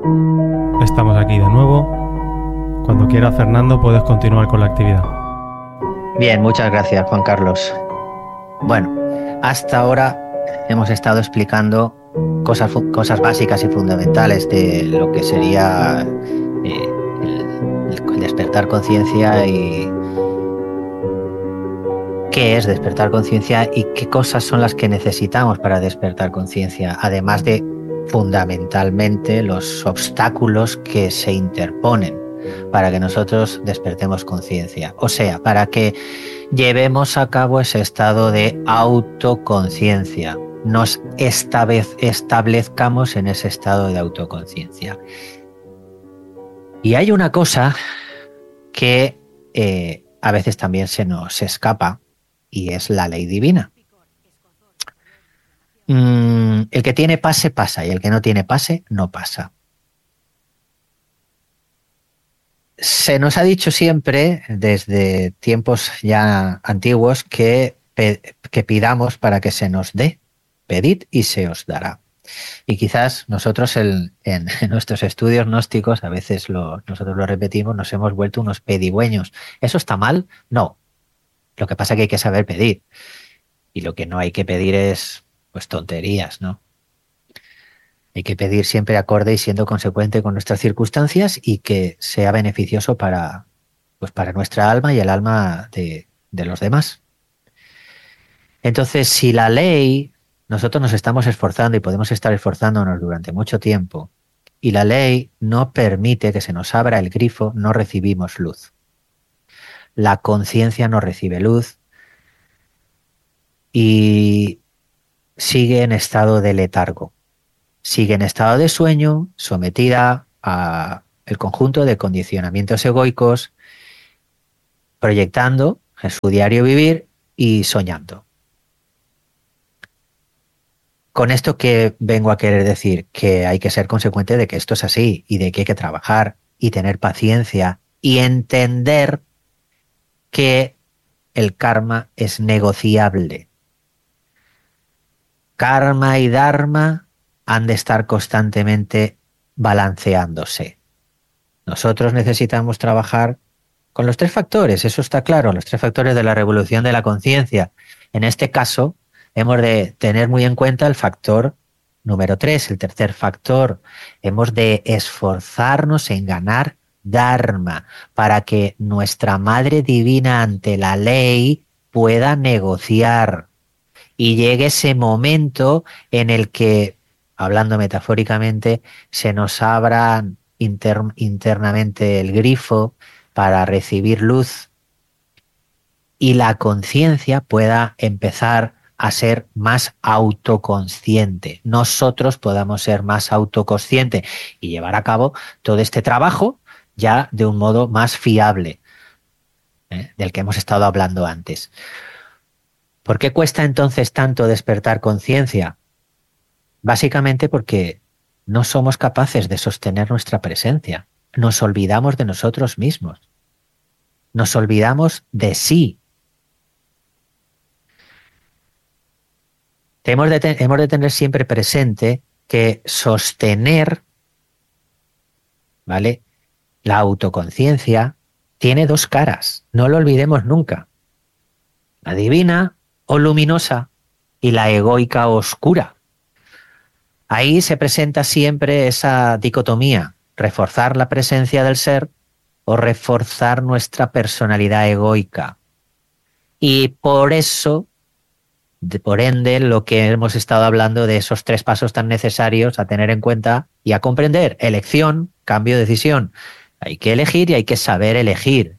Estamos aquí de nuevo. Cuando quiera, Fernando, puedes continuar con la actividad. Bien, muchas gracias, Juan Carlos. Bueno, hasta ahora hemos estado explicando cosas básicas y fundamentales de lo que sería el despertar conciencia y qué es despertar conciencia y qué cosas son las que necesitamos para despertar conciencia, además de fundamentalmente los obstáculos que se interponen para que nosotros despertemos conciencia, o sea, para que llevemos a cabo ese estado de autoconciencia, nos establezcamos en ese estado de autoconciencia. Y hay una cosa que a veces también se nos escapa y es la ley divina. El que tiene pase, pasa, y el que no tiene pase, no pasa. Se nos ha dicho siempre, desde tiempos ya antiguos, que pidamos para que se nos dé. Pedid y se os dará. Y quizás nosotros en nuestros estudios gnósticos, a veces nosotros lo repetimos, nos hemos vuelto unos pedigüeños. ¿Eso está mal? No. Lo que pasa es que hay que saber pedir. Y lo que no hay que pedir es pues tonterías, ¿no? Hay que pedir siempre acorde y siendo consecuente con nuestras circunstancias y que sea beneficioso para nuestra alma y el alma de los demás. Entonces, si la ley, nosotros nos estamos esforzando y podemos estar esforzándonos durante mucho tiempo, y la ley no permite que se nos abra el grifo, no recibimos luz. La conciencia no recibe luz y sigue en estado de letargo. Sigue en estado de sueño, sometida a el conjunto de condicionamientos egoicos, proyectando en su diario vivir y soñando. Con esto que vengo a querer decir, que hay que ser consecuente de que esto es así y de que hay que trabajar y tener paciencia y entender que el karma es negociable. Karma y dharma han de estar constantemente balanceándose. Nosotros necesitamos trabajar con los tres factores, eso está claro, los tres factores de la revolución de la conciencia. En este caso, hemos de tener muy en cuenta el factor número 3, el tercer factor. Hemos de esforzarnos en ganar dharma para que nuestra Madre Divina ante la ley pueda negociar y llegue ese momento en el que, hablando metafóricamente, se nos abra internamente el grifo para recibir luz y la conciencia pueda empezar a ser más autoconsciente. Nosotros podamos ser más autoconscientes y llevar a cabo todo este trabajo ya de un modo más fiable, del que hemos estado hablando antes. ¿Por qué cuesta entonces tanto despertar conciencia? Básicamente porque no somos capaces de sostener nuestra presencia. Nos olvidamos de nosotros mismos. Nos olvidamos de sí. Hemos de tener siempre presente que sostener, ¿vale?, la autoconciencia tiene dos caras. No lo olvidemos nunca. La divina o luminosa y la egoica o oscura. Ahí se presenta siempre esa dicotomía, reforzar la presencia del ser o reforzar nuestra personalidad egoica. Y por eso, por ende, lo que hemos estado hablando de esos tres pasos tan necesarios a tener en cuenta y a comprender: elección, cambio, decisión. Hay que elegir y hay que saber elegir.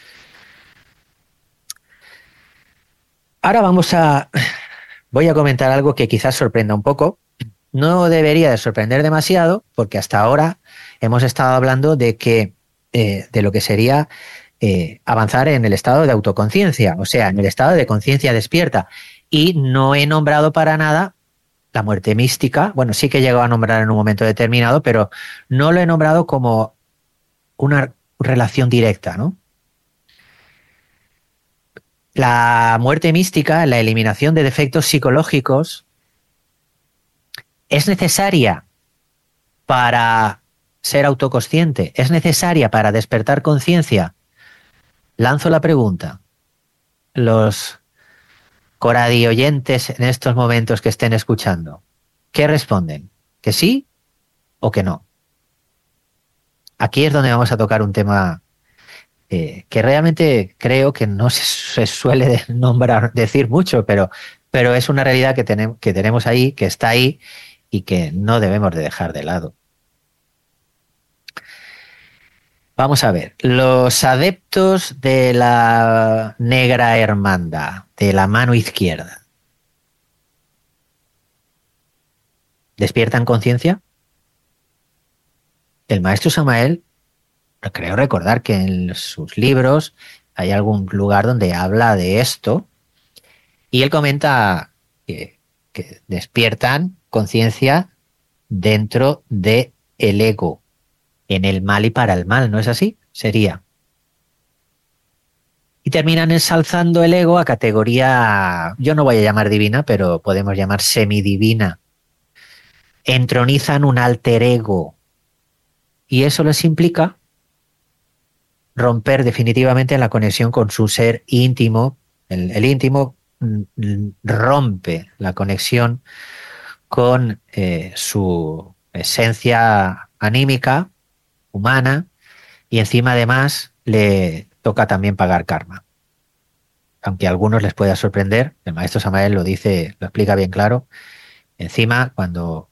Ahora voy a comentar algo que quizás sorprenda un poco. No debería de sorprender demasiado, porque hasta ahora hemos estado hablando de lo que sería avanzar en el estado de autoconciencia, o sea, en el estado de conciencia despierta. Y no he nombrado para nada la muerte mística. Bueno, sí que he llegado a nombrar en un momento determinado, pero no lo he nombrado como una relación directa, ¿no? La muerte mística, la eliminación de defectos psicológicos, es necesaria para ser autoconsciente es necesaria para despertar conciencia? Lanzo la pregunta. Los coradioyentes en estos momentos que estén escuchando, ¿qué responden? ¿Que sí o que no? Aquí es donde vamos a tocar un tema que realmente creo que no se suele nombrar, decir mucho, pero es una realidad que tenemos ahí, que está ahí y que no debemos de dejar de lado. Vamos a ver, los adeptos de la Negra Hermandad, de la mano izquierda, ¿despiertan conciencia? El maestro Samael, creo recordar que en sus libros hay algún lugar donde habla de esto y él comenta que despiertan conciencia dentro de el ego, en el mal y para el mal, ¿no es así? Sería. Y terminan ensalzando el ego a categoría, yo no voy a llamar divina, pero podemos llamar semidivina. Entronizan un alter ego. Y eso les implica romper definitivamente la conexión con su ser íntimo. El íntimo rompe la conexión con su esencia anímica, humana, y encima además le toca también pagar karma. Aunque a algunos les pueda sorprender, el maestro Samael lo dice, lo explica bien claro. Encima, cuando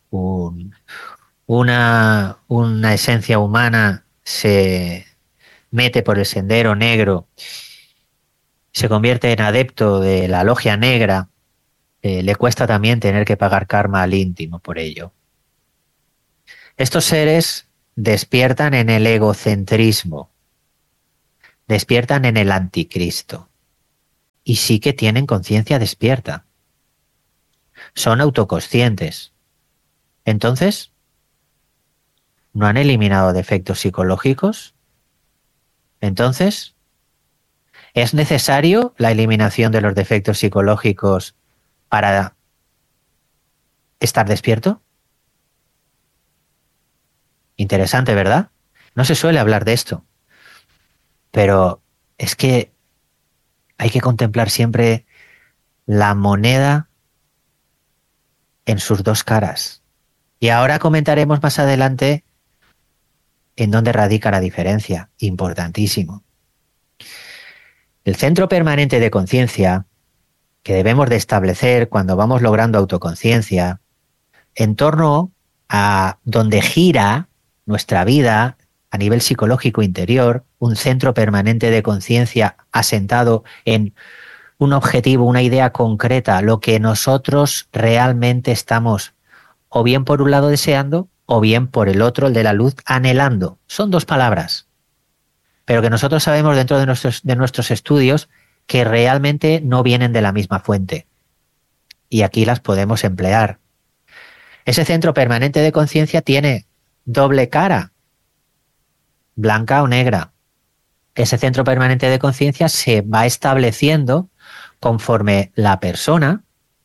una esencia humana se mete por el sendero negro, se convierte en adepto de la logia negra, le cuesta también tener que pagar karma al íntimo por ello. Estos seres despiertan en el egocentrismo, despiertan en el anticristo y sí que tienen conciencia despierta. Son autoconscientes. Entonces, ¿no han eliminado defectos psicológicos? Entonces, ¿es necesario la eliminación de los defectos psicológicos para estar despierto? Interesante, ¿verdad? No se suele hablar de esto, pero es que hay que contemplar siempre la moneda en sus dos caras. Y ahora comentaremos más adelante en dónde radica la diferencia. Importantísimo. El centro permanente de conciencia que debemos de establecer cuando vamos logrando autoconciencia, en torno a donde gira nuestra vida a nivel psicológico interior, un centro permanente de conciencia asentado en un objetivo, una idea concreta, lo que nosotros realmente estamos o bien por un lado deseando o bien por el otro, el de la luz, anhelando. Son dos palabras, pero que nosotros sabemos dentro de nuestros estudios que realmente no vienen de la misma fuente. Y aquí las podemos emplear. Ese centro permanente de conciencia tiene doble cara, blanca o negra. Ese centro permanente de conciencia se va estableciendo conforme la persona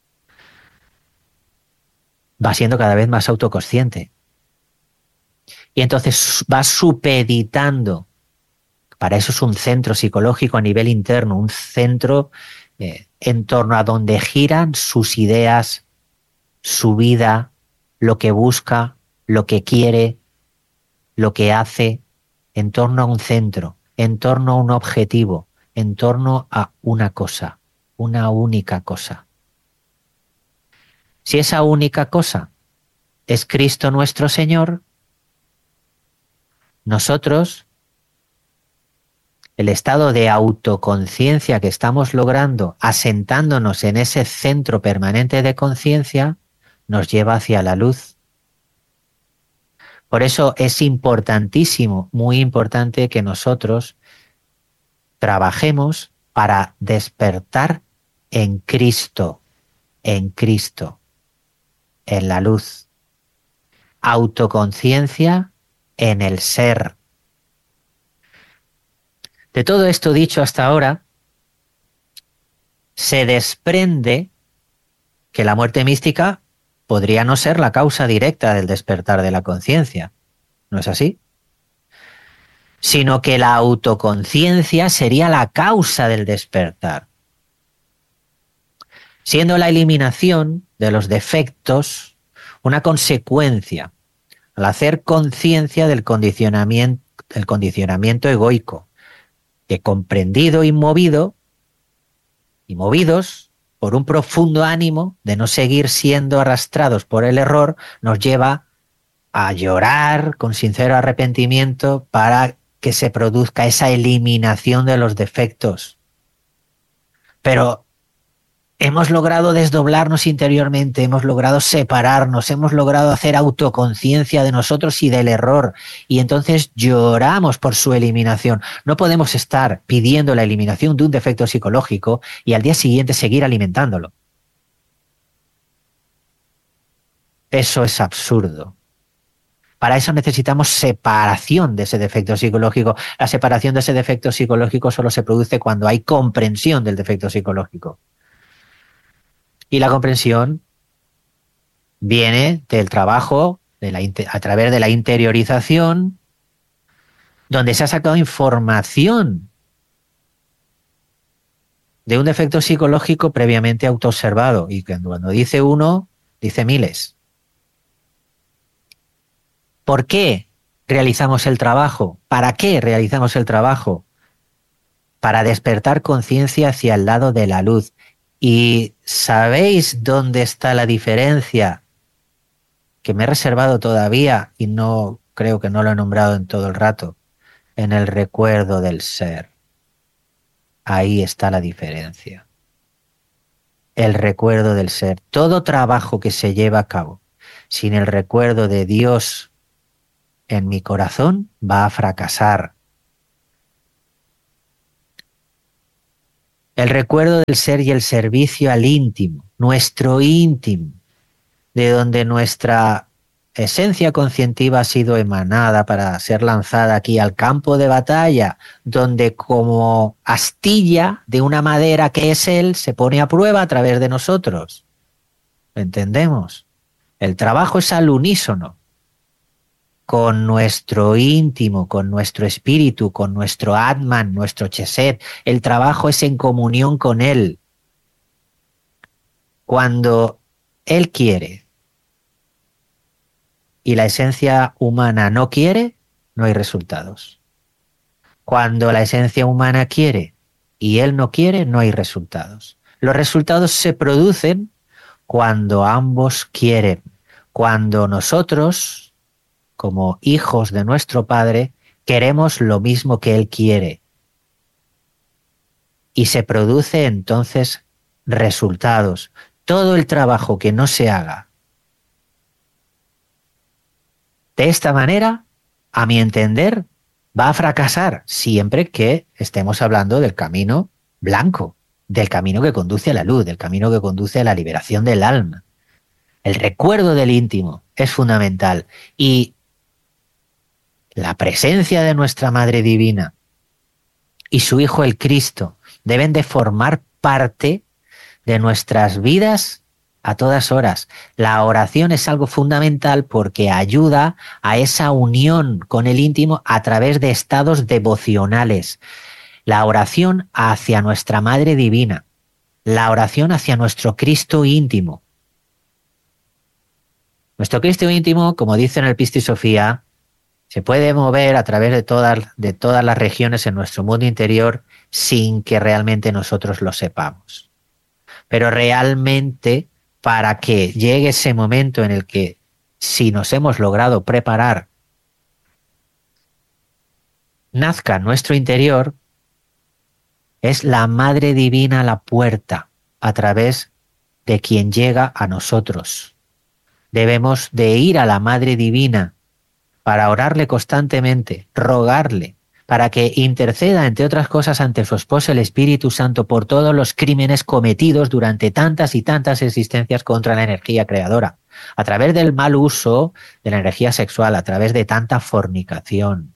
va siendo cada vez más autoconsciente. Y entonces va supeditando. Para eso es un centro psicológico a nivel interno, un centro en torno a donde giran sus ideas, su vida, lo que busca, lo que quiere, lo que hace, en torno a un centro, en torno a un objetivo, en torno a una cosa, una única cosa. Si esa única cosa es Cristo nuestro Señor, nosotros, el estado de autoconciencia que estamos logrando asentándonos en ese centro permanente de conciencia, nos lleva hacia la luz. Por eso es importantísimo, muy importante que nosotros trabajemos para despertar en Cristo, en la luz. Autoconciencia en el ser. De todo esto dicho hasta ahora, se desprende que la muerte mística podría no ser la causa directa del despertar de la conciencia. ¿No es así? sino que la autoconciencia sería la causa del despertar, siendo la eliminación de los defectos una consecuencia al hacer conciencia del condicionamiento egoico, que comprendido y movidos por un profundo ánimo de no seguir siendo arrastrados por el error, nos lleva a llorar con sincero arrepentimiento para que se produzca esa eliminación de los defectos. Pero hemos logrado desdoblarnos interiormente, hemos logrado separarnos, hemos logrado hacer autoconciencia de nosotros y del error, y entonces lloramos por su eliminación. No podemos estar pidiendo la eliminación de un defecto psicológico y al día siguiente seguir alimentándolo. Eso es absurdo. Para eso necesitamos separación de ese defecto psicológico. La separación de ese defecto psicológico solo se produce cuando hay comprensión del defecto psicológico. Y la comprensión viene del trabajo a través de la interiorización, donde se ha sacado información de un defecto psicológico previamente autoobservado. Y cuando dice uno, dice miles. ¿Por qué realizamos el trabajo? ¿Para qué realizamos el trabajo? Para despertar conciencia hacia el lado de la luz. ¿Y sabéis dónde está la diferencia? Que me he reservado todavía y no creo que no lo he nombrado en todo el rato. En el recuerdo del ser. Ahí está la diferencia. El recuerdo del ser. Todo trabajo que se lleva a cabo sin el recuerdo de Dios en mi corazón va a fracasar. El recuerdo del ser y el servicio al íntimo, nuestro íntimo, de donde nuestra esencia conscientiva ha sido emanada para ser lanzada aquí al campo de batalla, donde como astilla de una madera que es Él, se pone a prueba a través de nosotros. ¿Lo entendemos? El trabajo es al unísono, con nuestro íntimo, con nuestro espíritu, con nuestro Atman, nuestro Chesed. El trabajo es en comunión con Él. Cuando Él quiere y la esencia humana no quiere, no hay resultados. Cuando la esencia humana quiere y Él no quiere, no hay resultados. Los resultados se producen cuando ambos quieren, cuando nosotros, como hijos de nuestro Padre, queremos lo mismo que Él quiere. Y se produce entonces resultados. Todo el trabajo que no se haga de esta manera, a mi entender, va a fracasar siempre que estemos hablando del camino blanco, del camino que conduce a la luz, del camino que conduce a la liberación del alma. El recuerdo del íntimo es fundamental y la presencia de nuestra Madre Divina y su Hijo el Cristo deben de formar parte de nuestras vidas a todas horas. La oración es algo fundamental porque ayuda a esa unión con el íntimo a través de estados devocionales. La oración hacia nuestra Madre Divina, la oración hacia nuestro Cristo íntimo. Nuestro Cristo íntimo, como dice en el Pistis Sofía, se puede mover a través de todas las regiones en nuestro mundo interior sin que realmente nosotros lo sepamos. Pero realmente, para que llegue ese momento en el que, si nos hemos logrado preparar, nazca en nuestro interior, es la Madre Divina la puerta a través de quien llega a nosotros. Debemos de ir a la Madre Divina para orarle constantemente, rogarle, para que interceda, entre otras cosas, ante su esposo el Espíritu Santo por todos los crímenes cometidos durante tantas y tantas existencias contra la energía creadora, a través del mal uso de la energía sexual, a través de tanta fornicación.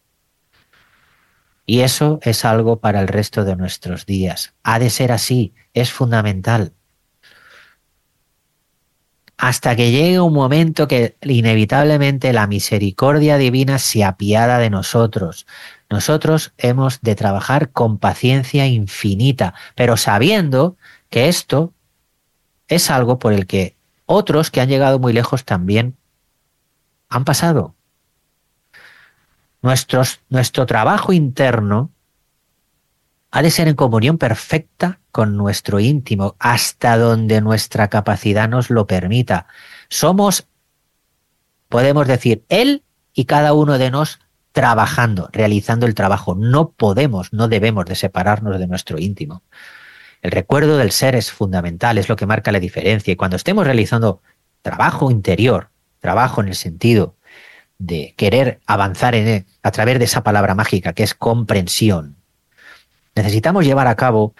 Y eso es algo para el resto de nuestros días. Ha de ser así, es fundamental. hasta que llegue un momento que inevitablemente la misericordia divina se apiada de nosotros. Nosotros hemos de trabajar con paciencia infinita, pero sabiendo que esto es algo por el que otros que han llegado muy lejos también han pasado. Nuestro trabajo interno ha de ser en comunión perfecta con nuestro íntimo, hasta donde nuestra capacidad nos lo permita. Somos, podemos decir, él y cada uno de nosotros trabajando, realizando el trabajo. No podemos, no debemos de separarnos de nuestro íntimo. El recuerdo del ser es fundamental, es lo que marca la diferencia. Y cuando estemos realizando trabajo interior, trabajo en el sentido de querer avanzar en él, a través de esa palabra mágica que es comprensión, necesitamos llevar a cabo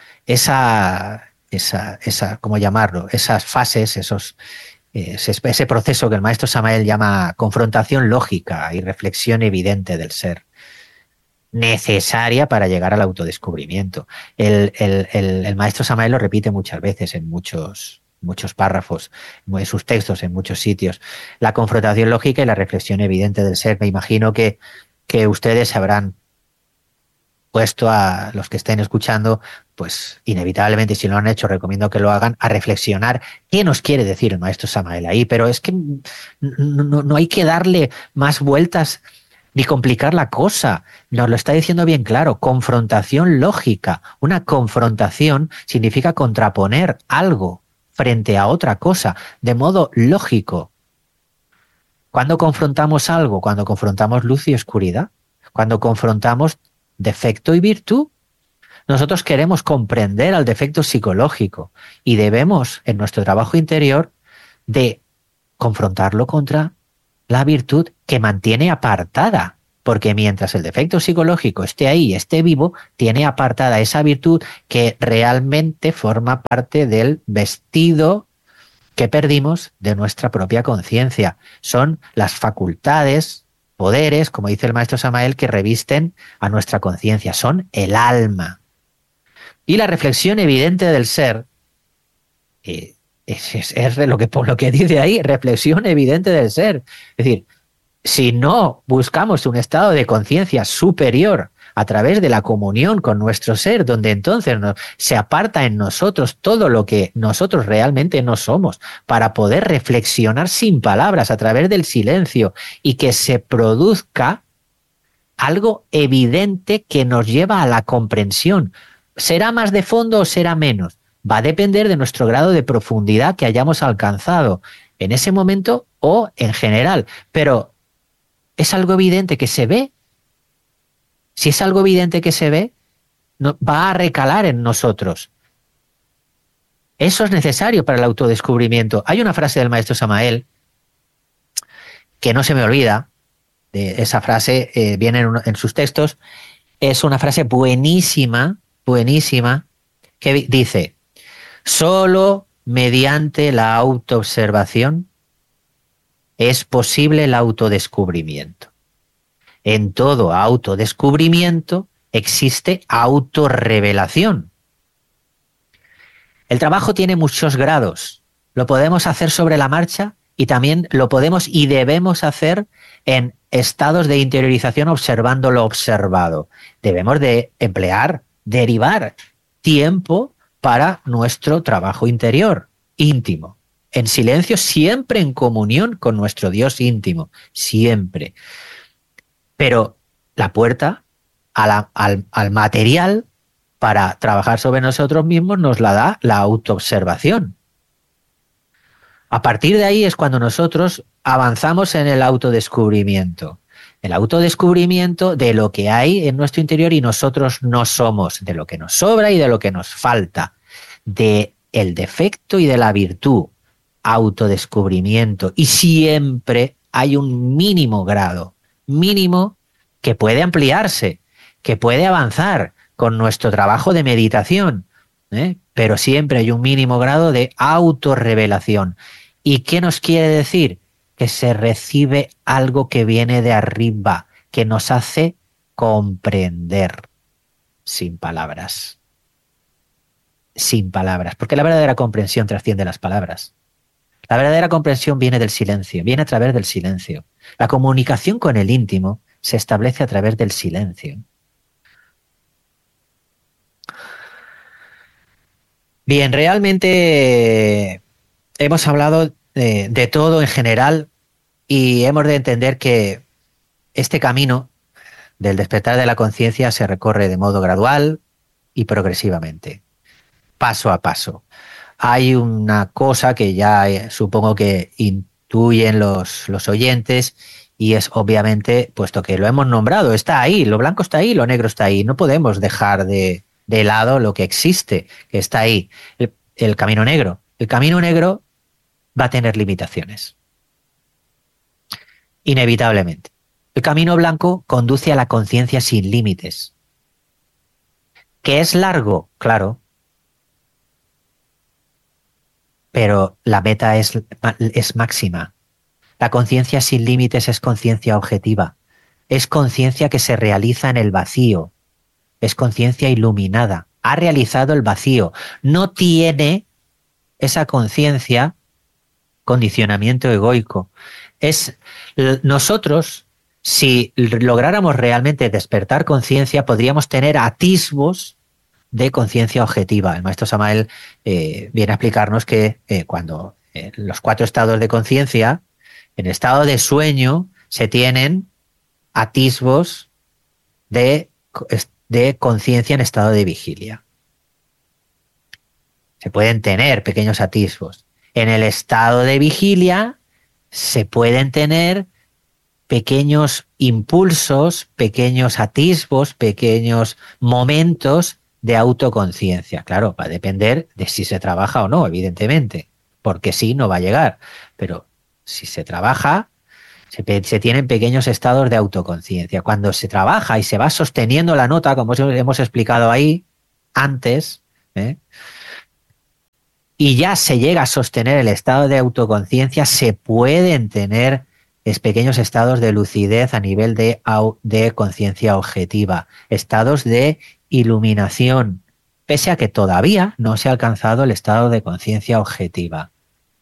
¿cómo llamarlo? Esas fases, ese proceso que el maestro Samael llama confrontación lógica y reflexión evidente del ser, necesaria para llegar al autodescubrimiento. El maestro Samael lo repite muchas veces en muchos párrafos, en sus textos, en muchos sitios. La confrontación lógica y la reflexión evidente del ser. Me imagino que ustedes habrán puesto, a los que estén escuchando, pues inevitablemente, si lo han hecho, recomiendo que lo hagan, a reflexionar qué nos quiere decir el maestro Samael ahí. Pero es que no hay que darle más vueltas ni complicar la cosa. Nos lo está diciendo bien claro. Confrontación lógica. Una confrontación significa contraponer algo frente a otra cosa, de modo lógico. ¿Cuándo confrontamos algo? Cuando confrontamos luz y oscuridad. Cuando confrontamos defecto y virtud. Nosotros queremos comprender al defecto psicológico y debemos, en nuestro trabajo interior, de confrontarlo contra la virtud que mantiene apartada, porque mientras el defecto psicológico esté ahí, esté vivo, tiene apartada esa virtud que realmente forma parte del vestido que perdimos de nuestra propia conciencia. Son las facultades, poderes, como dice el maestro Samael, que revisten a nuestra conciencia. Son el alma. Y la reflexión evidente del ser es lo que dice ahí, reflexión evidente del ser. Es decir, si no buscamos un estado de conciencia superior a través de la comunión con nuestro ser, donde entonces se aparta en nosotros todo lo que nosotros realmente no somos, para poder reflexionar sin palabras a través del silencio y que se produzca algo evidente que nos lleva a la comprensión. ¿Será más de fondo o será menos? Va a depender de nuestro grado de profundidad que hayamos alcanzado en ese momento o en general. Pero ¿es algo evidente que se ve? Si es algo evidente que se ve, va a recalar en nosotros. Eso es necesario para el autodescubrimiento. Hay una frase del maestro Samael que no se me olvida. Esa frase viene en sus textos. Es una frase buenísima, buenísima, que dice: solo mediante la autoobservación es posible el autodescubrimiento. En todo autodescubrimiento existe autorrevelación. El trabajo tiene muchos grados. Lo podemos hacer sobre la marcha y también lo podemos y debemos hacer en estados de interiorización observando lo observado. Debemos de derivar tiempo para nuestro trabajo interior, íntimo, en silencio, siempre en comunión con nuestro Dios íntimo, siempre. Pero la puerta al material para trabajar sobre nosotros mismos nos la da la autoobservación. A partir de ahí es cuando nosotros avanzamos en el autodescubrimiento. El autodescubrimiento de lo que hay en nuestro interior y nosotros no somos, de lo que nos sobra y de lo que nos falta, de el defecto y de la virtud. Autodescubrimiento. Y siempre hay un mínimo grado, mínimo, que puede ampliarse, que puede avanzar con nuestro trabajo de meditación, pero siempre hay un mínimo grado de autorrevelación. ¿Y qué nos quiere decir? Que se recibe algo que viene de arriba, que nos hace comprender sin palabras. Sin palabras, porque la verdadera comprensión trasciende las palabras. La verdadera comprensión viene del silencio, viene a través del silencio. La comunicación con el íntimo se establece a través del silencio. Bien, realmente hemos hablado de todo en general y hemos de entender que este camino del despertar de la conciencia se recorre de modo gradual y progresivamente, paso a paso. Hay una cosa que ya supongo que intuyen los oyentes y es obviamente, puesto que lo hemos nombrado, está ahí, lo blanco está ahí, lo negro está ahí. No podemos dejar de lado lo que existe, que está ahí, el camino negro. El camino negro va a tener limitaciones, inevitablemente. El camino blanco conduce a la conciencia sin límites. ¿Que es largo? Claro, pero la meta es máxima. La conciencia sin límites es conciencia objetiva. Es conciencia que se realiza en el vacío. Es conciencia iluminada. Ha realizado el vacío. No tiene esa conciencia condicionamiento egoico. Nosotros, si lográramos realmente despertar conciencia, podríamos tener atisbos de conciencia objetiva. El maestro Samael viene a explicarnos que cuando los 4 estados de conciencia, en estado de sueño, se tienen atisbos de conciencia en estado de vigilia. Se pueden tener pequeños atisbos. En el estado de vigilia se pueden tener pequeños impulsos, pequeños atisbos, pequeños momentos de autoconciencia. Claro, va a depender de si se trabaja o no, evidentemente, porque sí, no va a llegar. Pero si se trabaja, se tienen pequeños estados de autoconciencia. Cuando se trabaja y se va sosteniendo la nota, como hemos explicado ahí antes, y ya se llega a sostener el estado de autoconciencia, se pueden tener pequeños estados de lucidez a nivel de conciencia objetiva, estados de iluminación, pese a que todavía no se ha alcanzado el estado de conciencia objetiva.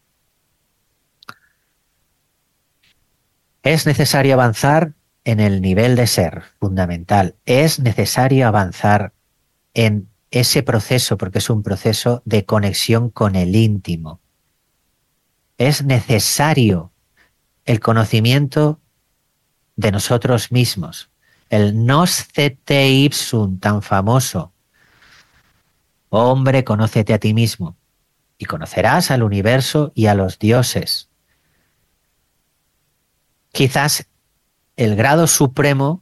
Es necesario avanzar en el nivel de ser fundamental. Es necesario avanzar en ese proceso, porque es un proceso de conexión con el íntimo. Es necesario el conocimiento de nosotros mismos, el noscete ipsum tan famoso. Hombre, conócete a ti mismo y conocerás al universo y a los dioses. Quizás el grado supremo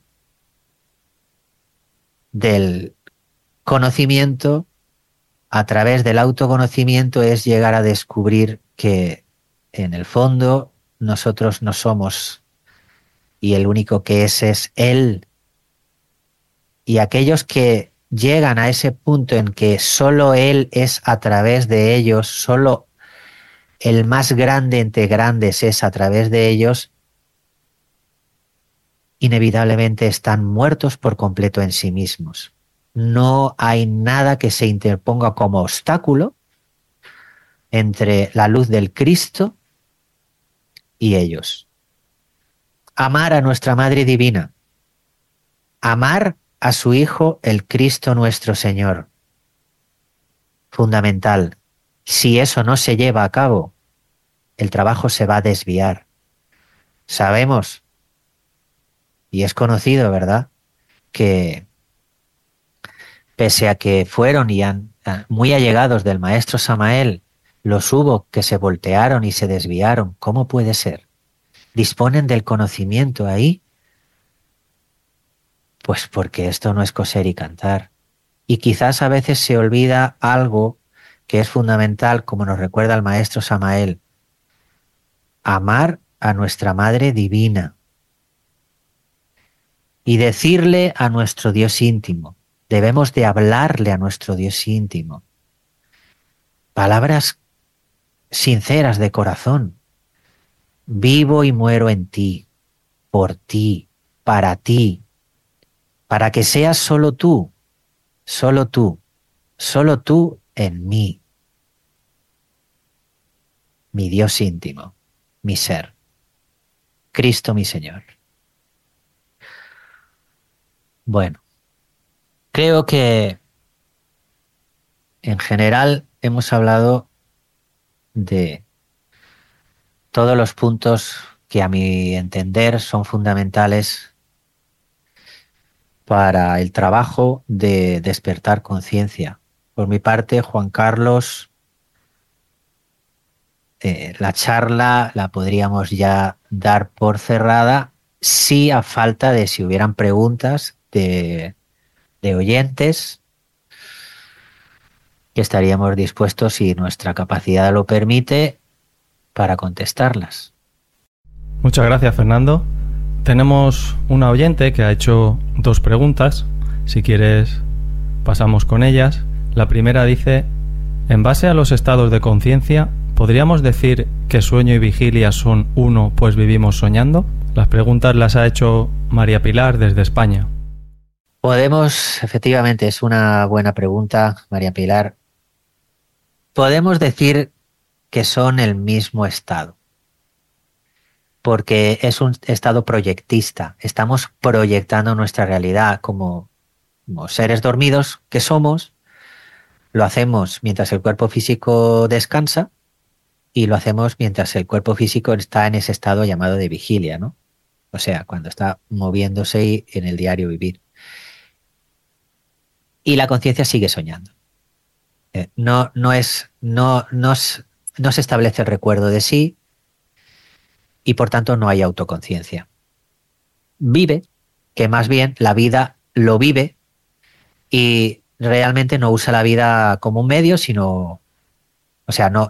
del conocimiento a través del autoconocimiento es llegar a descubrir que en el fondo nosotros no somos y el único que es Él. Y aquellos que llegan a ese punto en que solo Él es a través de ellos, solo el más grande entre grandes es a través de ellos, inevitablemente están muertos por completo en sí mismos. No hay nada que se interponga como obstáculo entre la luz del Cristo y ellos. Amar a nuestra Madre Divina, amar a su Hijo, el Cristo nuestro Señor. Fundamental. Si eso no se lleva a cabo, el trabajo se va a desviar. Sabemos, y es conocido, ¿verdad?, que pese a que fueron muy allegados del maestro Samael, los hubo que se voltearon y se desviaron. ¿Cómo puede ser? ¿Disponen del conocimiento ahí? Pues porque esto no es coser y cantar. Y quizás a veces se olvida algo que es fundamental, como nos recuerda el maestro Samael. Amar a nuestra Madre Divina y decirle a nuestro Dios íntimo. Debemos de hablarle a nuestro Dios íntimo. Palabras sinceras de corazón. Vivo y muero en ti, por ti, para que seas solo tú, solo tú, solo tú en mí. mi Dios íntimo, mi ser, Cristo mi Señor. Bueno, creo que en general hemos hablado de todos los puntos que a mi entender son fundamentales para el trabajo de despertar conciencia. Por mi parte, Juan Carlos, la charla la podríamos ya dar por cerrada, sí a falta de si hubieran preguntas de oyentes, que estaríamos dispuestos, si nuestra capacidad lo permite, para contestarlas. Muchas gracias, Fernando. Tenemos una oyente que ha hecho 2 preguntas. Si quieres, pasamos con ellas. La primera dice: en base a los estados de conciencia, ¿podríamos decir que sueño y vigilia son uno, pues vivimos soñando? Las preguntas las ha hecho María Pilar desde España. Podemos, efectivamente, es una buena pregunta, María Pilar. Podemos decir que son el mismo estado, porque es un estado proyectista. Estamos proyectando nuestra realidad como seres dormidos que somos. Lo hacemos mientras el cuerpo físico descansa y lo hacemos mientras el cuerpo físico está en ese estado llamado de vigilia, ¿no? O sea, cuando está moviéndose en el diario vivir. Y la conciencia sigue soñando. No se establece el recuerdo de sí y por tanto no hay autoconciencia. Vive, que más bien la vida lo vive y realmente no usa la vida como un medio, sino, o sea, no,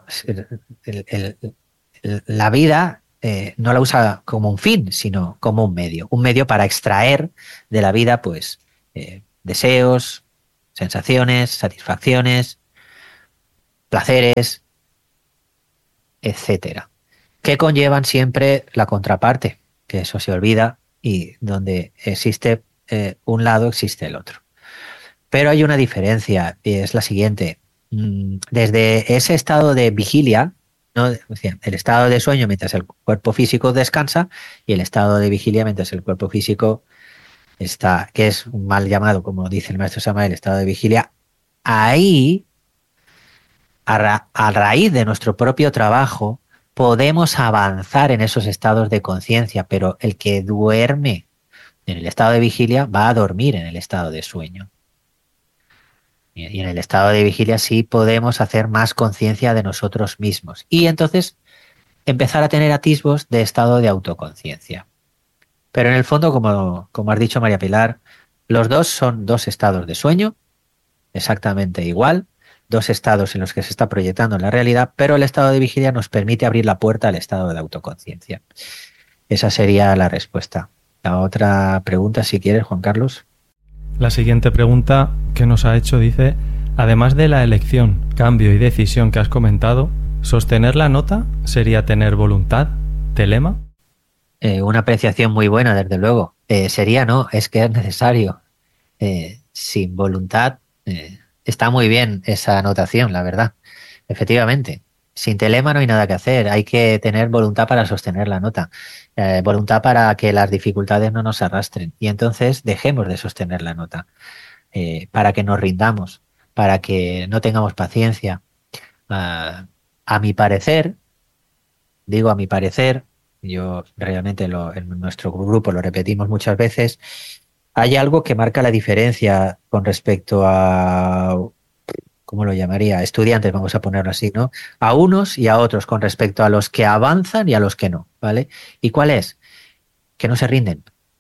la vida no la usa como un fin, sino como un medio para extraer de la vida, pues, deseos, sensaciones, satisfacciones, placeres, etcétera, que conllevan siempre la contraparte, que eso se olvida, y donde existe un lado, existe el otro. Pero hay una diferencia, y es la siguiente. Desde ese estado de vigilia, ¿no? El estado de sueño mientras el cuerpo físico descansa y el estado de vigilia mientras el cuerpo físico está, que es un mal llamado, como dice el maestro Samael, el estado de vigilia. Ahí, a raíz de nuestro propio trabajo, podemos avanzar en esos estados de conciencia, pero el que duerme en el estado de vigilia va a dormir en el estado de sueño. Y en el estado de vigilia sí podemos hacer más conciencia de nosotros mismos. Y entonces empezar a tener atisbos de estado de autoconciencia. Pero en el fondo, como has dicho, María Pilar, los dos son 2 estados de sueño, exactamente igual, 2 estados en los que se está proyectando en la realidad, pero el estado de vigilia nos permite abrir la puerta al estado de autoconciencia. Esa sería la respuesta. La otra pregunta, si quieres, Juan Carlos. La siguiente pregunta que nos ha hecho dice: además de la elección, cambio y decisión que has comentado, ¿sostener la nota sería tener voluntad? ¿Telema? Una apreciación muy buena, desde luego. Sería no, es que es necesario. Sin voluntad, está muy bien esa anotación, la verdad. Efectivamente, sin telema no hay nada que hacer. Hay que tener voluntad para sostener la nota. Voluntad para que las dificultades no nos arrastren. Y entonces dejemos de sostener la nota. Para que nos rindamos, para que no tengamos paciencia. A mi parecer, digo a mi parecer, yo realmente en nuestro grupo lo repetimos muchas veces, hay algo que marca la diferencia con respecto a, ¿cómo lo llamaría? Estudiantes, vamos a ponerlo así, ¿no? A unos y a otros con respecto a los que avanzan y a los que no, ¿vale? ¿Y cuál es? Que no se rinden.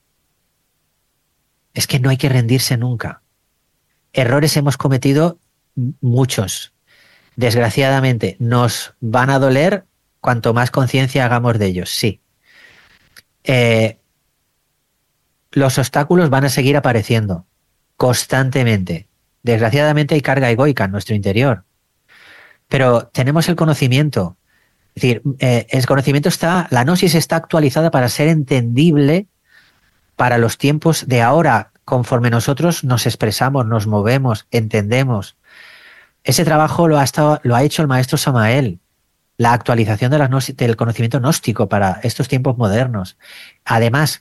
Es que no hay que rendirse nunca. Errores hemos cometido muchos. Desgraciadamente, nos van a doler cuanto más conciencia hagamos de ellos, sí. Los obstáculos van a seguir apareciendo constantemente. Desgraciadamente hay carga egoica en nuestro interior. Pero tenemos el conocimiento. Es decir, el conocimiento está, la gnosis está actualizada para ser entendible para los tiempos de ahora, conforme nosotros nos expresamos, nos movemos, entendemos. Ese trabajo lo ha hecho el maestro Samael. la actualización del conocimiento gnóstico para estos tiempos modernos. Además,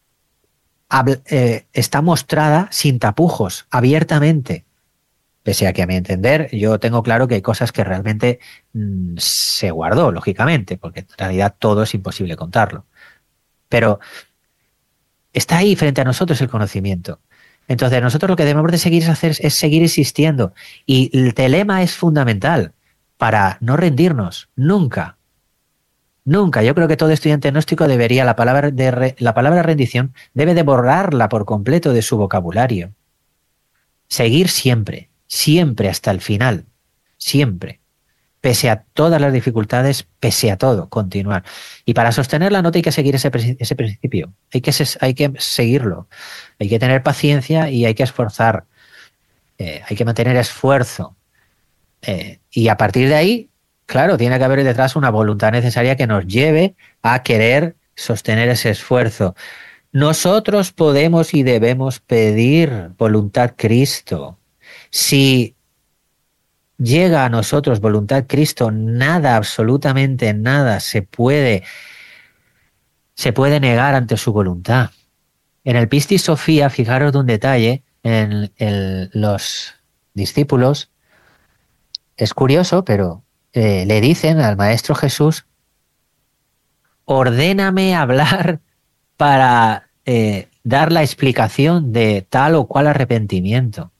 está mostrada sin tapujos, abiertamente. Pese a que, a mi entender, yo tengo claro que hay cosas que realmente se guardó, lógicamente, porque en realidad todo es imposible contarlo. Pero está ahí frente a nosotros el conocimiento. Entonces, nosotros lo que debemos de seguir es seguir insistiendo. Y el telema es fundamental para no rendirnos, nunca. Nunca. Yo creo que todo estudiante gnóstico debería, la palabra rendición, debe de borrarla por completo de su vocabulario. Seguir siempre, siempre hasta el final, siempre. Pese a todas las dificultades, pese a todo, continuar. Y para sostener la nota hay que seguir ese principio. Hay que seguirlo. Hay que tener paciencia y hay que esforzar. Hay que mantener esfuerzo. Y a partir de ahí, claro, tiene que haber detrás una voluntad necesaria que nos lleve a querer sostener ese esfuerzo. Nosotros podemos y debemos pedir voluntad Cristo. Si llega a nosotros voluntad Cristo, nada, absolutamente nada se puede negar ante su voluntad. En el Pistis Sofía, fijaros de un detalle, en los discípulos, es curioso, pero le dicen al Maestro Jesús, ordéname hablar para dar la explicación de tal o cual arrepentimiento.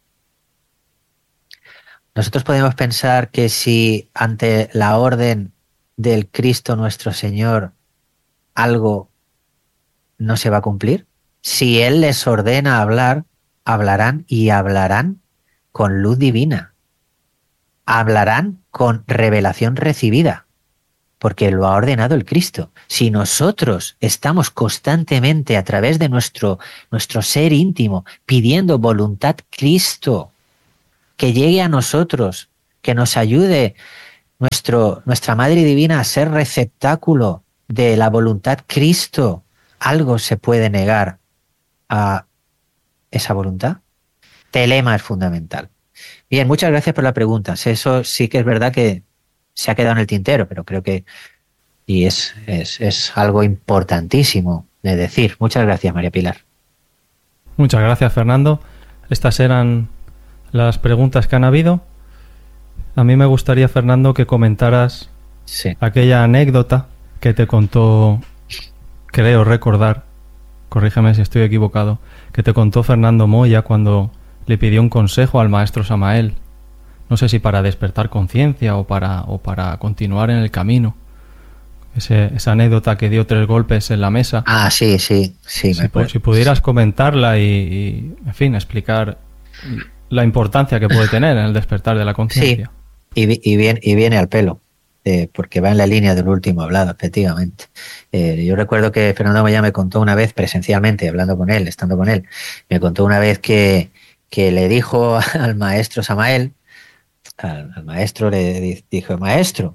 Nosotros podemos pensar que si ante la orden del Cristo nuestro Señor algo no se va a cumplir, si Él les ordena hablar, hablarán y hablarán con luz divina, hablarán con revelación recibida, porque lo ha ordenado el Cristo. Si nosotros estamos constantemente a través de nuestro ser íntimo pidiendo voluntad Cristo, que llegue a nosotros, que nos ayude nuestra Madre Divina a ser receptáculo de la voluntad Cristo, ¿algo se puede negar a esa voluntad? Telema es fundamental. Bien, muchas gracias por la pregunta. Eso sí que es verdad que se ha quedado en el tintero, pero creo que y es algo importantísimo de decir. Muchas gracias, María Pilar. Muchas gracias, Fernando. Estas eran las preguntas que han habido. A mí me gustaría, Fernando, que comentaras aquella anécdota que te contó, creo recordar, corrígeme si estoy equivocado, que te contó Fernando Moya cuando le pidió un consejo al maestro Samael. No sé si para despertar conciencia o para continuar en el camino. Esa anécdota que dio 3 golpes en la mesa. Ah, sí. Si pudieras comentarla y, en fin, explicar la importancia que puede tener en el despertar de la conciencia. Sí, y viene al pelo, porque va en la línea del último hablado, efectivamente. Yo recuerdo que Fernando Moya me contó una vez, presencialmente, hablando con él, estando con él, me contó una vez que le dijo al maestro Samael, al maestro le dijo, maestro,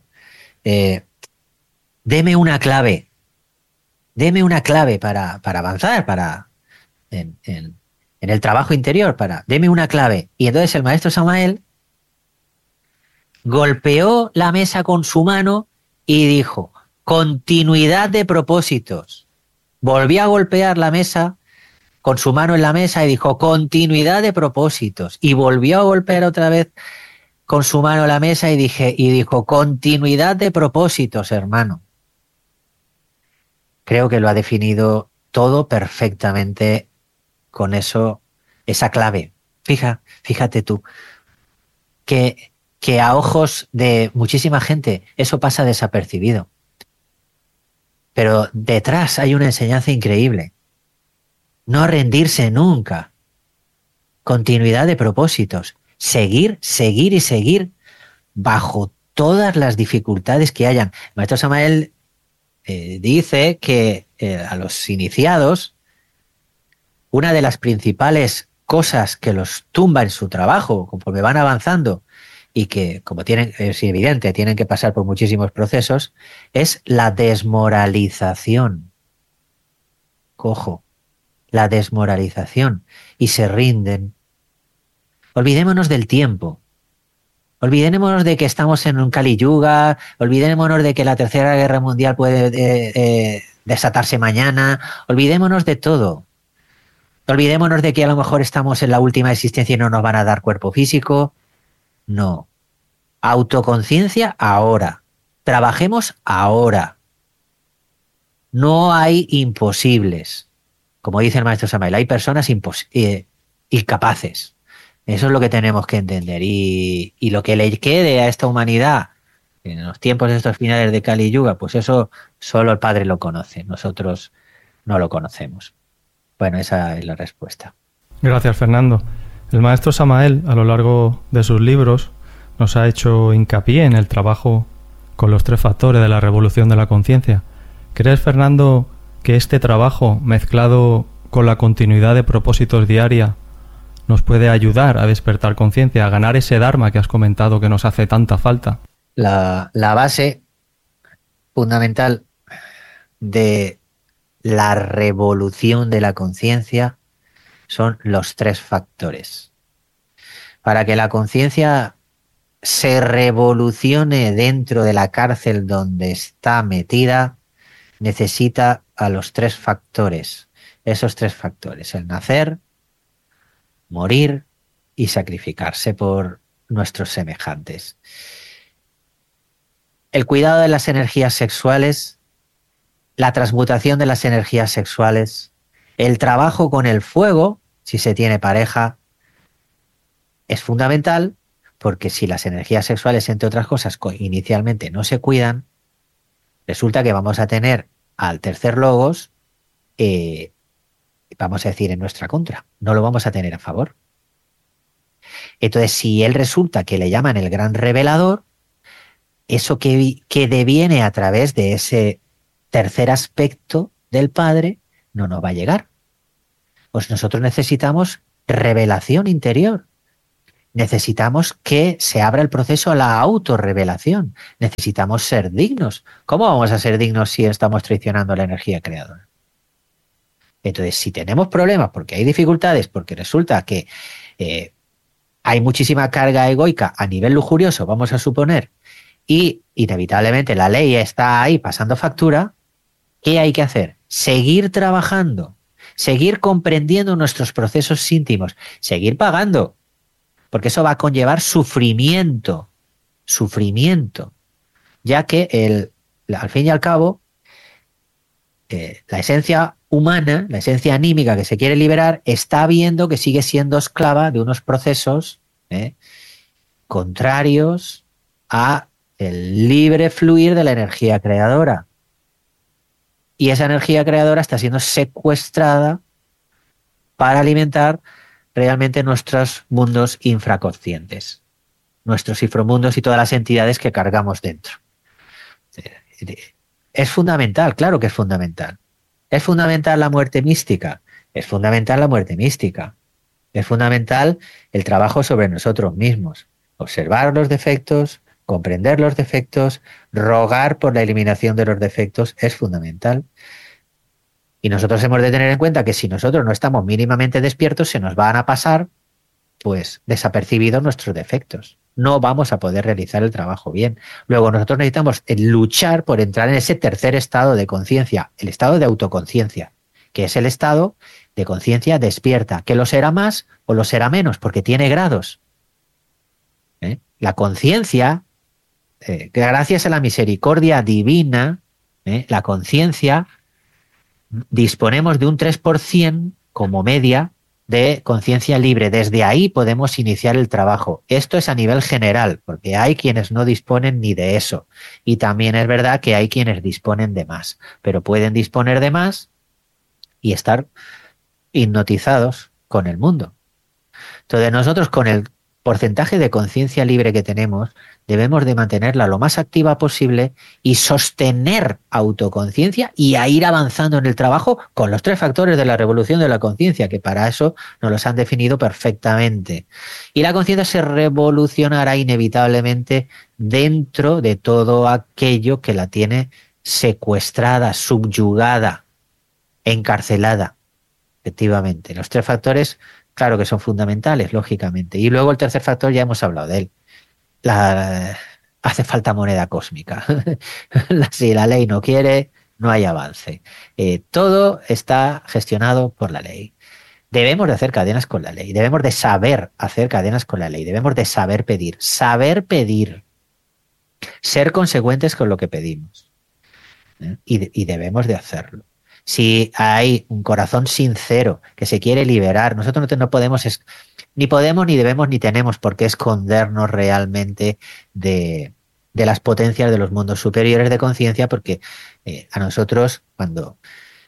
deme una clave para avanzar, en el trabajo interior, deme una clave. Y entonces el maestro Samael golpeó la mesa con su mano y dijo, continuidad de propósitos. Volvió a golpear la mesa con su mano en la mesa y dijo, continuidad de propósitos. Y volvió a golpear otra vez con su mano en la mesa y dijo, continuidad de propósitos, hermano. Creo que lo ha definido todo perfectamente con eso, esa clave. Fíjate tú, que a ojos de muchísima gente eso pasa desapercibido. Pero detrás hay una enseñanza increíble. No rendirse nunca. Continuidad de propósitos. Seguir y seguir bajo todas las dificultades que hayan. El maestro Samael dice que a los iniciados una de las principales cosas que los tumba en su trabajo conforme van avanzando y que, como es evidente, tienen que pasar por muchísimos procesos, es la desmoralización. Cojo, la desmoralización. Y se rinden. Olvidémonos del tiempo. Olvidémonos de que estamos en un Kali Yuga, olvidémonos de que la Tercera Guerra Mundial puede desatarse mañana, olvidémonos de todo. Olvidémonos de que a lo mejor estamos en la última existencia y no nos van a dar cuerpo físico. No. Autoconciencia ahora. Trabajemos ahora. No hay imposibles. Como dice el maestro Samael, hay personas incapaces. Eso es lo que tenemos que entender. Y lo que le quede a esta humanidad en los tiempos de estos finales de Kali Yuga, pues eso solo el Padre lo conoce. Nosotros no lo conocemos. Bueno, esa es la respuesta. Gracias, Fernando. El maestro Samael, a lo largo de sus libros, nos ha hecho hincapié en el trabajo con los 3 factores de la revolución de la conciencia. ¿Crees, Fernando, que este trabajo, mezclado con la continuidad de propósitos diaria, nos puede ayudar a despertar conciencia, a ganar ese Dharma que has comentado que nos hace tanta falta? La base fundamental de la revolución de la conciencia son los 3 factores. Para que la conciencia se revolucione dentro de la cárcel donde está metida, necesita a los 3 factores. Esos 3 factores: el nacer, morir y sacrificarse por nuestros semejantes. El cuidado de las energías sexuales, la transmutación de las energías sexuales, el trabajo con el fuego, si se tiene pareja, es fundamental, porque si las energías sexuales, entre otras cosas, inicialmente no se cuidan, resulta que vamos a tener al tercer logos, vamos a decir, en nuestra contra. No lo vamos a tener a favor. Entonces, si él resulta que le llaman el gran revelador, eso que deviene a través de ese tercer aspecto del Padre no nos va a llegar. Pues nosotros necesitamos revelación interior. Necesitamos que se abra el proceso a la autorrevelación. Necesitamos ser dignos. ¿Cómo vamos a ser dignos si estamos traicionando la energía creadora? Entonces, si tenemos problemas porque hay dificultades, porque resulta que hay muchísima carga egoica a nivel lujurioso, vamos a suponer, y inevitablemente la ley está ahí pasando factura, ¿qué hay que hacer? Seguir trabajando, seguir comprendiendo nuestros procesos íntimos, seguir pagando, porque eso va a conllevar sufrimiento, ya que al fin y al cabo, la esencia humana, la esencia anímica que se quiere liberar, está viendo que sigue siendo esclava de unos procesos contrarios a el libre fluir de la energía creadora. Y esa energía creadora está siendo secuestrada para alimentar realmente nuestros mundos infraconscientes, nuestros inframundos y todas las entidades que cargamos dentro. Es fundamental, claro que es fundamental. ¿Es fundamental la muerte mística? Es fundamental la muerte mística. Es fundamental el trabajo sobre nosotros mismos. Observar los defectos, comprender los defectos, rogar por la eliminación de los defectos es fundamental. Y nosotros hemos de tener en cuenta que si nosotros no estamos mínimamente despiertos, se nos van a pasar, pues, desapercibidos nuestros defectos. No vamos a poder realizar el trabajo bien. Luego nosotros necesitamos luchar por entrar en ese tercer estado de conciencia, el estado de autoconciencia, que es el estado de conciencia despierta, que lo será más o lo será menos, porque tiene grados. La conciencia, gracias a la misericordia divina, la conciencia, disponemos de un 3% como media de conciencia libre. Desde ahí podemos iniciar el trabajo. Esto es a nivel general, porque hay quienes no disponen ni de eso. Y también es verdad que hay quienes disponen de más, pero pueden disponer de más y estar hipnotizados con el mundo. Entonces nosotros, con el porcentaje de conciencia libre que tenemos, debemos de mantenerla lo más activa posible y sostener autoconciencia y a ir avanzando en el trabajo con los 3 factores de la revolución de la conciencia, que para eso nos los han definido perfectamente. Y la conciencia se revolucionará inevitablemente dentro de todo aquello que la tiene secuestrada, subyugada, encarcelada. Efectivamente, los 3 factores, claro que son fundamentales, lógicamente. Y luego el tercer factor, ya hemos hablado de él, hace falta moneda cósmica. Si la ley no quiere, no hay avance. Todo está gestionado por la ley. Debemos de hacer cadenas con la ley, debemos de saber hacer cadenas con la ley, debemos de saber pedir, ser consecuentes con lo que pedimos, ¿eh? Y debemos de hacerlo. Si hay un corazón sincero que se quiere liberar, nosotros no podemos, ni podemos, ni debemos, ni tenemos por qué escondernos realmente de las potencias de los mundos superiores de conciencia, porque a nosotros cuando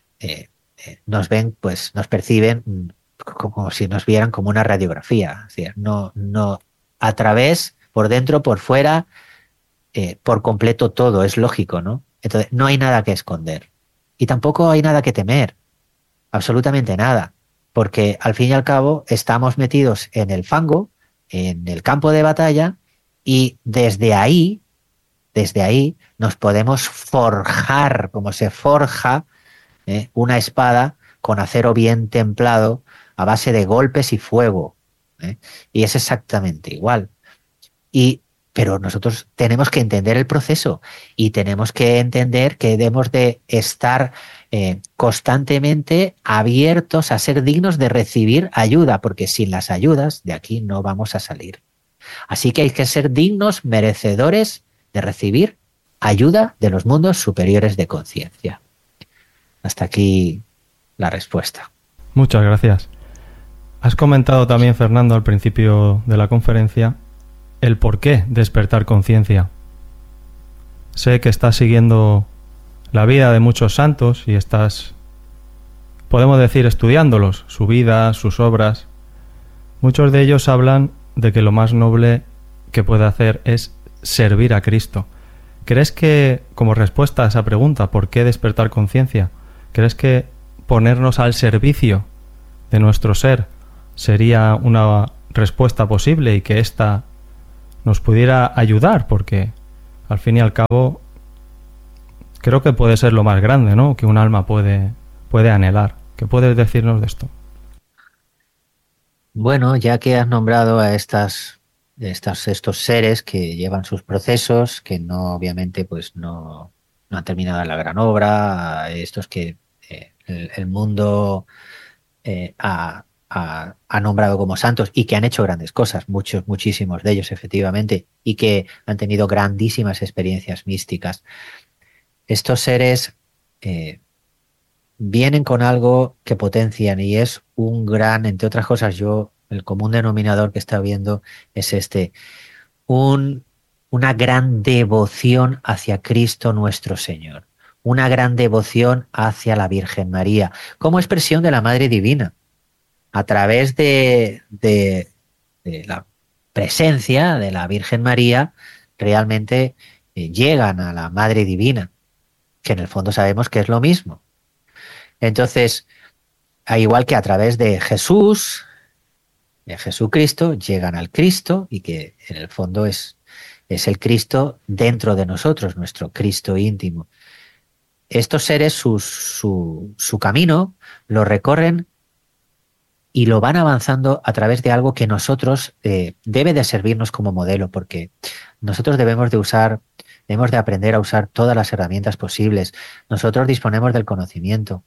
nos ven, pues nos perciben como si nos vieran como una radiografía. Es decir, no, a través, por dentro, por fuera, por completo todo, es lógico, ¿no? Entonces, no hay nada que esconder. Y tampoco hay nada que temer, absolutamente nada, porque al fin y al cabo estamos metidos en el fango, en el campo de batalla, y desde ahí nos podemos forjar, como se forja una espada con acero bien templado a base de golpes y fuego. Y es exactamente igual. Pero nosotros tenemos que entender el proceso y tenemos que entender que debemos de estar constantemente abiertos a ser dignos de recibir ayuda, porque sin las ayudas de aquí no vamos a salir. Así que hay que ser dignos, merecedores de recibir ayuda de los mundos superiores de conciencia. Hasta aquí la respuesta. Muchas gracias. Has comentado también, Fernando, al principio de la conferencia, el por qué despertar conciencia. Sé que estás siguiendo la vida de muchos santos y estás, podemos decir, estudiándolos, su vida, sus obras. Muchos de ellos hablan de que lo más noble que puede hacer es servir a Cristo. ¿Crees que, como respuesta a esa pregunta, ¿por qué despertar conciencia? ¿Crees que ponernos al servicio de nuestro ser sería una respuesta posible y que ésta nos pudiera ayudar? Porque al fin y al cabo creo que puede ser lo más grande, ¿no?, que un alma puede anhelar. ¿Qué puedes decirnos de esto? Bueno, ya que has nombrado a estos seres que llevan sus procesos, que no, obviamente, pues no han terminado la gran obra, estos que el mundo ha nombrado como santos y que han hecho grandes cosas, muchísimos de ellos, efectivamente, y que han tenido grandísimas experiencias místicas. Estos seres vienen con algo que potencian y es un gran, entre otras cosas, el común denominador que está viendo es una gran devoción hacia Cristo nuestro Señor, una gran devoción hacia la Virgen María, como expresión de la Madre Divina, a través de la presencia de la Virgen María, realmente llegan a la Madre Divina, que en el fondo sabemos que es lo mismo. Entonces, al igual que a través de Jesús, de Jesucristo, llegan al Cristo, y que en el fondo es el Cristo dentro de nosotros, nuestro Cristo íntimo. Estos seres, su camino, lo recorren y lo van avanzando a través de algo que nosotros debe de servirnos como modelo, porque nosotros debemos de aprender a usar todas las herramientas posibles. Nosotros disponemos del conocimiento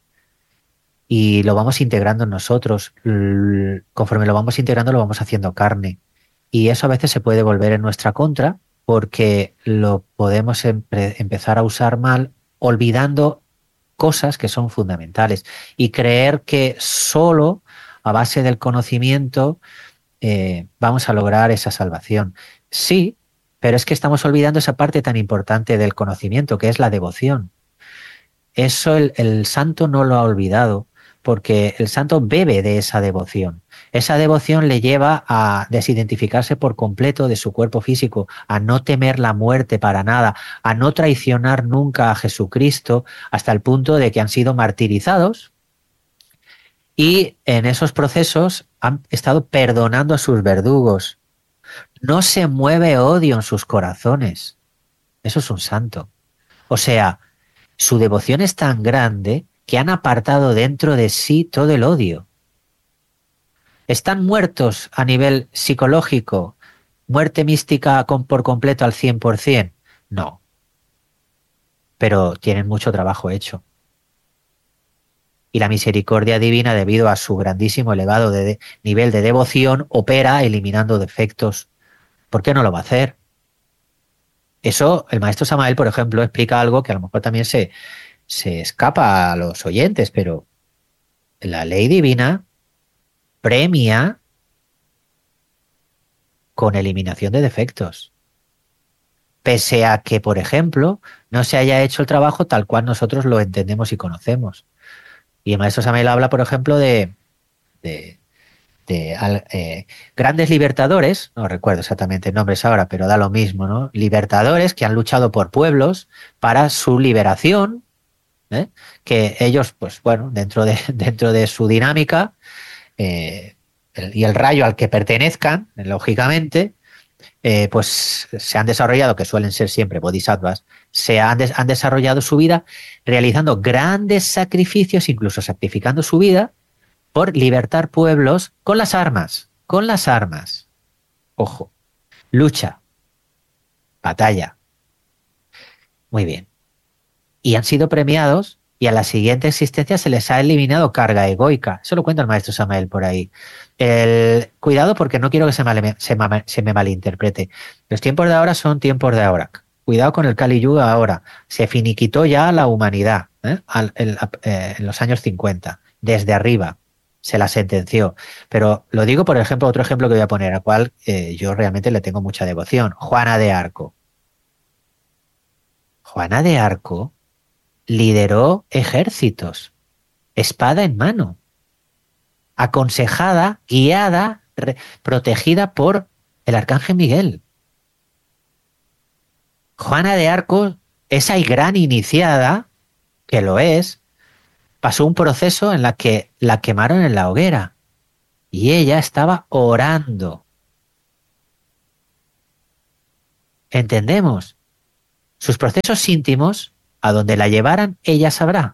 y lo vamos integrando en nosotros. Conforme lo vamos integrando, lo vamos haciendo carne. Y eso a veces se puede volver en nuestra contra, porque lo podemos empezar a usar mal, olvidando cosas que son fundamentales y creer que solo a base del conocimiento vamos a lograr esa salvación. Sí, pero es que estamos olvidando esa parte tan importante del conocimiento, que es la devoción. Eso el santo no lo ha olvidado, porque el santo bebe de esa devoción. Esa devoción le lleva a desidentificarse por completo de su cuerpo físico, a no temer la muerte para nada, a no traicionar nunca a Jesucristo, hasta el punto de que han sido martirizados y en esos procesos han estado perdonando a sus verdugos. No se mueve odio en sus corazones. Eso es un santo. O sea, su devoción es tan grande que han apartado dentro de sí todo el odio. Están muertos a nivel psicológico, muerte mística por completo al 100%. No, pero tienen mucho trabajo hecho. Y la misericordia divina, debido a su grandísimo, elevado nivel de devoción, opera eliminando defectos. ¿Por qué no lo va a hacer? Eso, el maestro Samael, por ejemplo, explica algo que a lo mejor también se escapa a los oyentes, pero la ley divina premia con eliminación de defectos. Pese a que, por ejemplo, no se haya hecho el trabajo tal cual nosotros lo entendemos y conocemos. Y el maestro Samael habla, por ejemplo, de grandes libertadores, no recuerdo exactamente nombres ahora, pero da lo mismo, ¿no? Libertadores que han luchado por pueblos para su liberación, ¿eh? Que ellos, pues bueno, dentro de su dinámica y el rayo al que pertenezcan, lógicamente, pues se han desarrollado, que suelen ser siempre bodhisattvas, han desarrollado su vida realizando grandes sacrificios, incluso sacrificando su vida por libertar pueblos con las armas. Con las armas. Ojo. Lucha. Batalla. Muy bien. Y han sido premiados y a la siguiente existencia se les ha eliminado carga egoica. Eso lo cuenta el maestro Samael por ahí. Cuidado porque no quiero que se me malinterprete. Los tiempos de ahora son tiempos de ahora. Cuidado con el Kali Yuga ahora. Se finiquitó ya la humanidad en los años 50. Desde arriba. Se la sentenció. Pero lo digo por ejemplo, otro ejemplo que voy a poner, al cual yo realmente le tengo mucha devoción. Juana de Arco. Juana de Arco lideró ejércitos, espada en mano, aconsejada, guiada, protegida por el arcángel Miguel. Juana de Arco, esa gran iniciada, que lo es, pasó un proceso en la que la quemaron en la hoguera y ella estaba orando. ¿Entendemos? Sus procesos íntimos, a donde la llevaran, ella sabrá.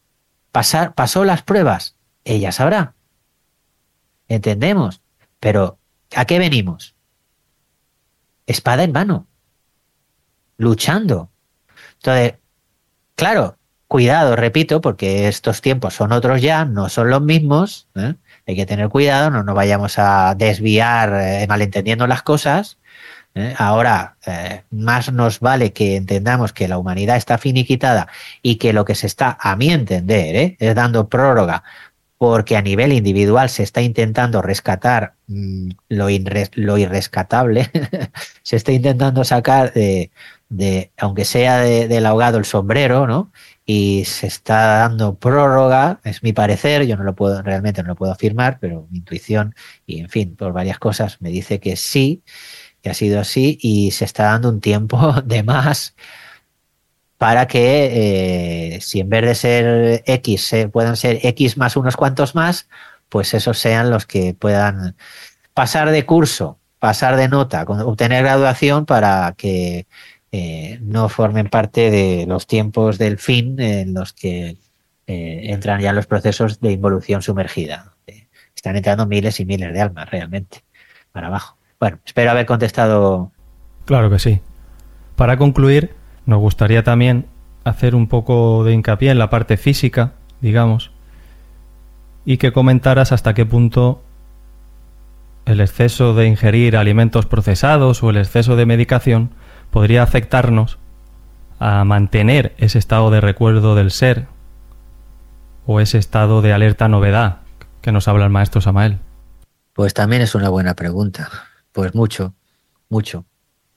Pasó las pruebas, ella sabrá. ¿Entendemos? Pero, ¿a qué venimos? Espada en mano. Luchando. Entonces, claro, cuidado, repito, porque estos tiempos son otros ya, no son los mismos. Hay que tener cuidado, no nos vayamos a desviar malentendiendo las cosas. Ahora, más nos vale que entendamos que la humanidad está finiquitada y que lo que se está, a mi entender, es dando prórroga, porque a nivel individual se está intentando rescatar lo irrescatable, se está intentando sacar aunque sea del ahogado el sombrero, ¿no? Y se está dando prórroga, es mi parecer, yo realmente no lo puedo afirmar, pero mi intuición y en fin, por varias cosas me dice que sí, que ha sido así y se está dando un tiempo de más para que si en vez de ser X puedan ser X más unos cuantos más, pues esos sean los que puedan pasar de curso, pasar de nota, obtener graduación para que no formen parte de los tiempos del fin en los que entran ya los procesos de involución sumergida. Están entrando miles y miles de almas realmente para abajo. Bueno, espero haber contestado. Claro que sí. Para concluir, nos gustaría también hacer un poco de hincapié en la parte física, digamos, y que comentaras hasta qué punto el exceso de ingerir alimentos procesados o el exceso de medicación podría afectarnos a mantener ese estado de recuerdo del ser o ese estado de alerta novedad que nos habla el maestro Samael. Pues también es una buena pregunta. Pues mucho, mucho.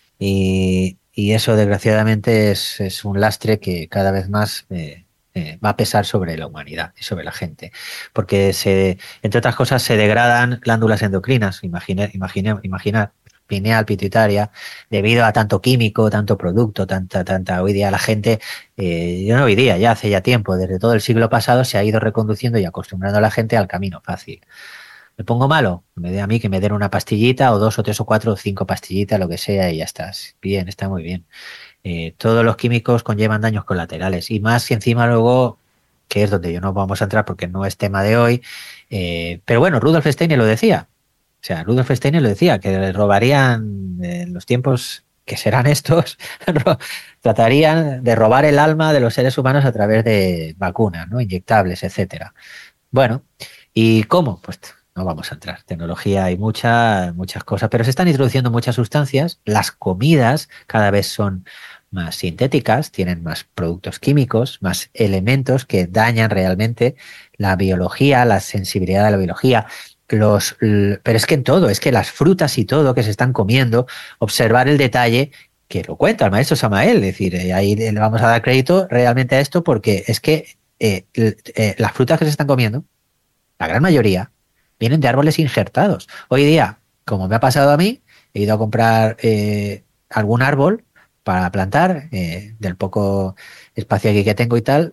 Y eso desgraciadamente es un lastre que cada vez más va a pesar sobre la humanidad y sobre la gente. Porque entre otras cosas se degradan glándulas endocrinas, imaginar, pineal, pituitaria, debido a tanto químico, tanto producto, tanta hoy día la gente, yo no hoy día, ya hace ya tiempo, desde todo el siglo pasado se ha ido reconduciendo y acostumbrando a la gente al camino fácil. ¿Me pongo malo? Me dé a mí que me den una pastillita o 2 o 3 o 4 o 5 pastillitas, lo que sea, y ya estás. Bien, está muy bien. Todos los químicos conllevan daños colaterales y más que encima luego, que es donde yo no vamos a entrar porque no es tema de hoy, pero bueno, Rudolf Steiner lo decía. O sea, Rudolf Steiner lo decía, que le robarían en los tiempos que serán estos, tratarían de robar el alma de los seres humanos a través de vacunas, ¿no? Inyectables, etcétera. Bueno, ¿y cómo? Pues no vamos a entrar. Tecnología hay muchas cosas, pero se están introduciendo muchas sustancias. Las comidas cada vez son más sintéticas, tienen más productos químicos, más elementos que dañan realmente la biología, la sensibilidad de la biología. Pero es que en todo, es que las frutas y todo que se están comiendo, observar el detalle que lo cuenta el maestro Samael, es decir, ahí le vamos a dar crédito realmente a esto porque es que las frutas que se están comiendo, la gran mayoría, vienen de árboles injertados. Hoy día, como me ha pasado a mí, he ido a comprar algún árbol para plantar, del poco espacio aquí que tengo y tal,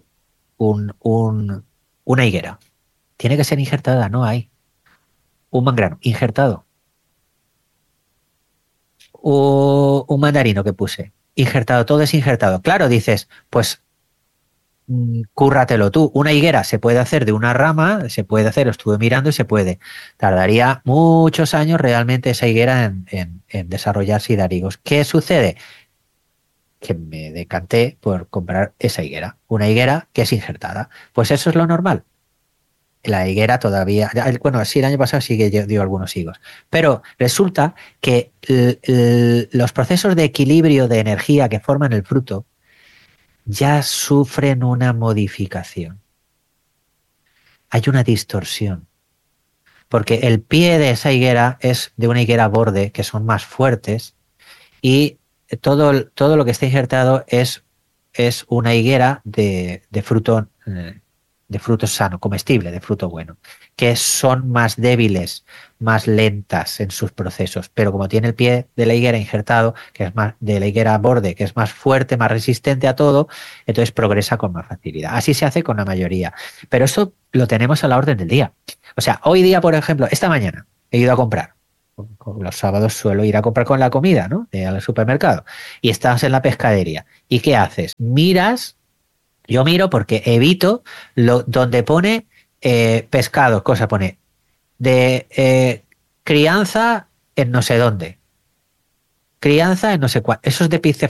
una higuera. Tiene que ser injertada, no hay. Un mangrano, injertado. Un mandarino que puse, injertado, todo es injertado. Claro, dices, pues cúrratelo tú. Una higuera se puede hacer de una rama, se puede hacer, estuve mirando y se puede. Tardaría muchos años realmente esa higuera en desarrollarse y dar higos. ¿Qué sucede? Que me decanté por comprar esa higuera, una higuera que es injertada. Pues eso es lo normal. La higuera todavía, bueno, sí, el año pasado sí que dio algunos higos, pero resulta que los procesos de equilibrio de energía que forman el fruto ya sufren una modificación. Hay una distorsión, porque el pie de esa higuera es de una higuera borde, que son más fuertes, y todo lo que está injertado es una higuera de fruto sano, comestible, de fruto bueno, que son más débiles, más lentas en sus procesos, pero como tiene el pie de la higuera injertado, que es más de la higuera borde, que es más fuerte, más resistente a todo, entonces progresa con más facilidad. Así se hace con la mayoría, pero esto lo tenemos a la orden del día. O sea, hoy día, por ejemplo, esta mañana he ido a comprar. Los sábados suelo ir a comprar con la comida, ¿no? Al supermercado. Y estás en la pescadería. ¿Y qué haces? Miras. Yo miro porque evito donde pone pescado, cosa pone de crianza en no sé dónde, crianza en no sé cuál. Eso es de